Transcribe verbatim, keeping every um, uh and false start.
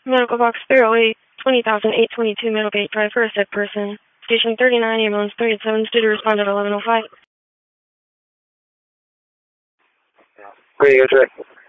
Medical box three oh eight, twenty thousand eight twenty-two Middlegate Drive for a sick person. Station thirty-nine, ambulance three eight seven, due to respond at eleven oh five. Where you go, Trey?